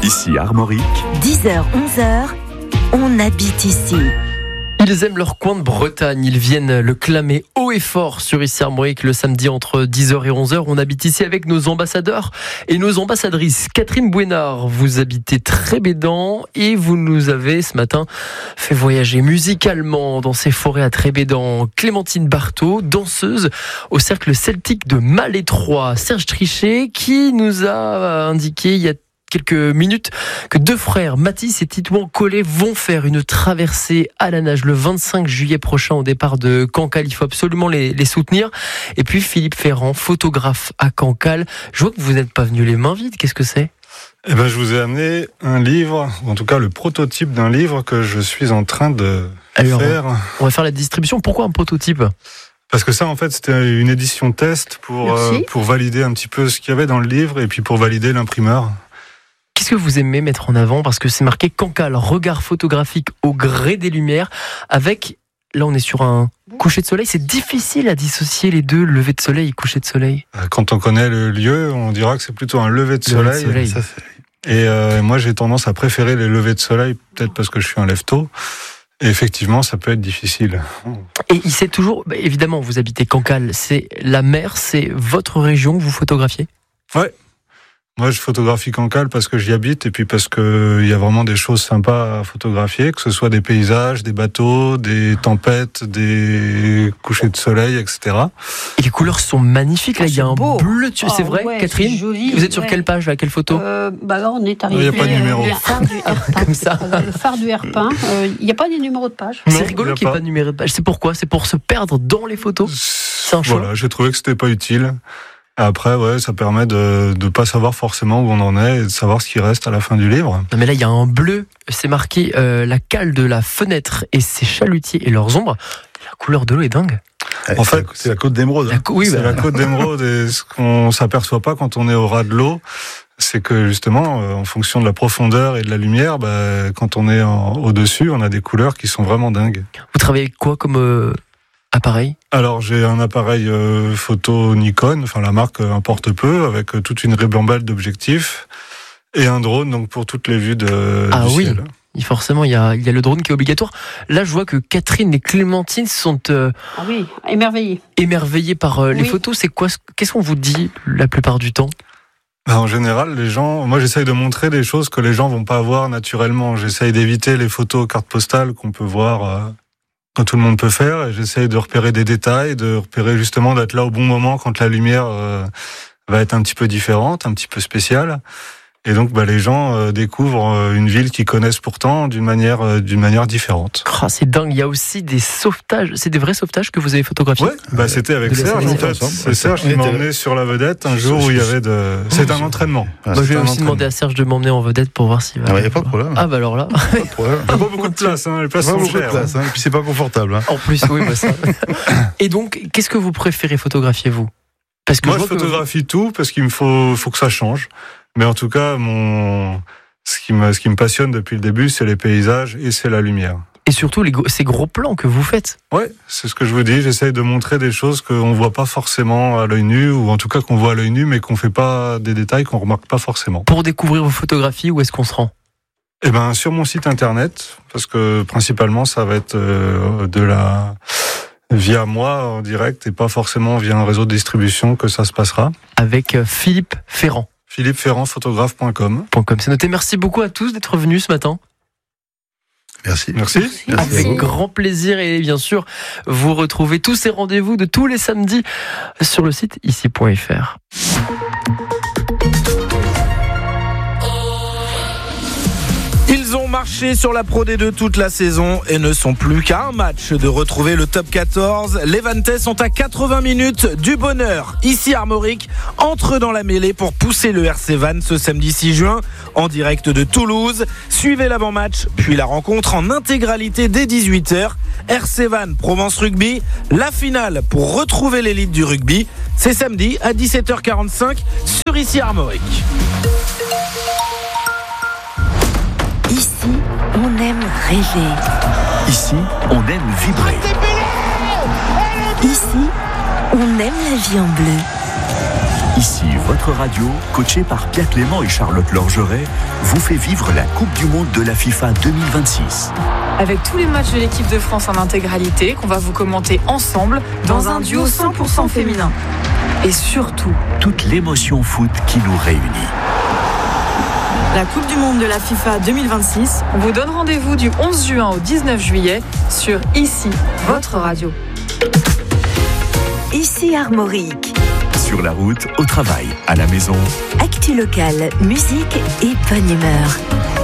Ici Armorique. 10h, 11h, on habite ici. Ils aiment leur coin de Bretagne, ils viennent le clamer haut et fort sur Ici Armorique le samedi entre 10h et 11h. On habite ici avec nos ambassadeurs et nos ambassadrices. Catherine Bouénard, vous habitez Trébédan et vous nous avez ce matin fait voyager musicalement dans ces forêts à Trébédan. Clémentine Barthaud, danseuse au cercle celtique de Malétroit. Serge Trichet qui nous a indiqué il y a quelques minutes que deux frères, Mathis et Titouan Collet, vont faire une traversée à la nage le 25 juillet prochain au départ de Cancale. Il faut absolument les soutenir. Et puis Philippe Ferrand, photographe à Cancale. Je vois que vous n'êtes pas venu les mains vides. Qu'est-ce que c'est ? Je vous ai amené un livre, en tout cas le prototype d'un livre que je suis en train de faire. On va faire la distribution. Pourquoi un prototype ? Parce que ça, en fait, c'était une édition test pour valider un petit peu ce qu'il y avait dans le livre et puis pour valider l'imprimeur. Qu'est-ce que vous aimez mettre en avant ? Parce que c'est marqué Cancale, regard photographique au gré des lumières, avec, là on est sur un coucher de soleil, c'est difficile à dissocier les deux, lever de soleil et coucher de soleil. Quand on connaît le lieu, on dira que c'est plutôt un lever de soleil. Et moi j'ai tendance à préférer les levers de soleil, peut-être parce que je suis un lève-tôt. Et effectivement, ça peut être difficile. Et il sait toujours, évidemment, vous habitez Cancale, c'est la mer, c'est votre région que vous photographiez ? Ouais. Moi, je photographie Cancale parce que j'y habite et puis parce qu'il y a vraiment des choses sympas à photographier, que ce soit des paysages, des bateaux, des tempêtes, des couchers de soleil, etc. Et les couleurs sont magnifiques. Là, il y a un beau. bleu. C'est vrai, ouais, Catherine ? c'est joli, vous êtes sur quelle page, là ? Quelle photo ? Là, on est arrivé. Il n'y a pas de numéro. Le phare du Herpin. Comme ça. Le phare du Herpin. Il n'y a pas des numéros de page. C'est rigolo qu'il n'y ait pas de numéro de page. C'est pourquoi ? C'est pour se perdre dans les photos ? C'est un choix. Voilà, j'ai trouvé que c'était pas utile. Après, ça permet de ne pas savoir forcément où on en est et de savoir ce qui reste à la fin du livre. Non mais là, il y a un bleu, c'est marqué la cale de la fenêtre et ses chalutiers et leurs ombres. La couleur de l'eau est dingue. En fait, c'est la côte d'émeraude. La côte d'émeraude et ce qu'on s'aperçoit pas quand on est au ras de l'eau, c'est que justement, en fonction de la profondeur et de la lumière, quand on est au-dessus, on a des couleurs qui sont vraiment dingues. Vous travaillez avec quoi comme appareil ? Alors j'ai un appareil photo Nikon, la marque importe peu, avec toute une ribambelle d'objectifs et un drone donc pour toutes les vues du ciel. Oui, forcément il y a le drone qui est obligatoire. Là je vois que Catherine et Clémentine sont émerveillées par les photos. Qu'est-ce qu'on vous dit la plupart du temps ? En général, les gens, moi j'essaye de montrer des choses que les gens vont pas voir naturellement. J'essaye d'éviter les photos cartes postales qu'on peut voir quand tout le monde peut faire, et j'essaye de repérer des détails, de repérer justement d'être là au bon moment quand la lumière va être un petit peu différente, un petit peu spéciale. Et donc les gens découvrent une ville qu'ils connaissent pourtant d'une manière différente. Oh, c'est dingue, il y a aussi des sauvetages, c'est des vrais sauvetages que vous avez photographiés ? Ouais, c'était avec Serge en fait. C'est Serge qui m'a emmené sur la vedette un jour où il y avait C'est un entraînement. Je vais aussi demander à Serge de m'emmener en vedette pour voir s'il va... Il n'y a pas de problème. Ah alors là... Pas de problème. Il n'y a pas beaucoup de place, les places sont chères. Et puis c'est pas confortable. En plus, oui, ça. Et donc, qu'est-ce que vous préférez photographier, vous ? Parce que moi, je photographie tout parce qu'il me faut que ça change. Mais en tout cas, ce qui me passionne depuis le début, c'est les paysages et c'est la lumière. Et surtout, ces gros plans que vous faites. Ouais, c'est ce que je vous dis. J'essaye de montrer des choses qu'on voit pas forcément à l'œil nu, ou en tout cas qu'on voit à l'œil nu, mais qu'on fait pas des détails qu'on remarque pas forcément. Pour découvrir vos photographies, où est-ce qu'on se rend ? Sur mon site internet, parce que principalement, ça va être via moi en direct et pas forcément via un réseau de distribution que ça se passera. Avec Philippe Ferrand. philippeferrandphotographe.com. C'est noté. Merci beaucoup à tous d'être venus ce matin. Merci. Avec grand plaisir, et bien sûr, vous retrouvez tous ces rendez-vous de tous les samedis sur le site ici.fr. Ils ont marché sur la Pro D2 toute la saison et ne sont plus qu'à un match de retrouver le top 14. Les Vantais sont à 80 minutes du bonheur. Ici Armorique entre dans la mêlée pour pousser le RC Vannes ce samedi 6 juin en direct de Toulouse. Suivez l'avant-match puis la rencontre en intégralité dès 18h. RC Vannes Provence Rugby, la finale pour retrouver l'élite du rugby. C'est samedi à 17h45 sur Ici Armorique. Ici, on aime rêver. Ici, on aime vibrer. Ici, on aime la vie en bleu. Ici, votre radio, coachée par Pierre Clément et Charlotte Lorgeret, vous fait vivre la Coupe du Monde de la FIFA 2026. Avec tous les matchs de l'équipe de France en intégralité qu'on va vous commenter ensemble dans un duo 100% féminin. Et surtout, toute l'émotion foot qui nous réunit. la Coupe du Monde de la FIFA 2026. On vous donne rendez-vous du 11 juin au 19 juillet sur Ici, votre radio. Ici Armorique. Sur la route, au travail, à la maison. Actu locale, musique et bonne humeur.